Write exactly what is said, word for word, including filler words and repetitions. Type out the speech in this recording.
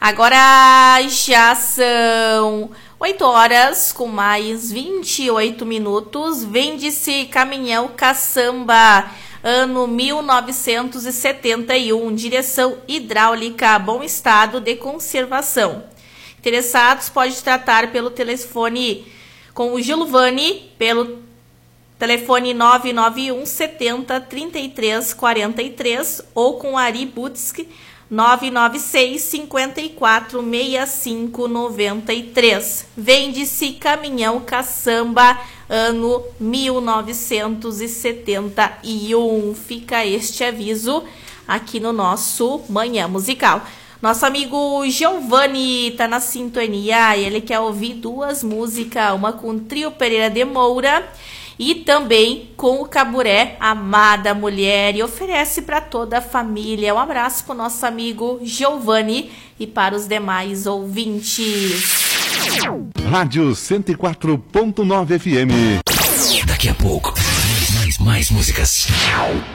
Agora já são oito horas com mais vinte e oito minutos. Vende-se caminhão caçamba, ano mil novecentos e setenta e um, direção hidráulica, bom estado de conservação. Interessados pode tratar pelo telefone com o Gilvani, pelo telefone nove nove um setenta, trinta e três quarenta e três ou com Ari Butsk, nove nove seis, cinquenta e quatro, sessenta e cinco, noventa e três. Vende-se caminhão caçamba, ano mil novecentos e setenta e um. Fica este aviso aqui no nosso Manhã Musical. Nosso amigo Giovanni tá na sintonia, ele quer ouvir duas músicas, uma com o Trio Pereira de Moura e também com o Caburé, Amada Mulher, e oferece para toda a família. Um abraço para o nosso amigo Giovanni e para os demais ouvintes. Rádio cento e quatro ponto nove F M. Daqui a pouco, mais, mais músicas.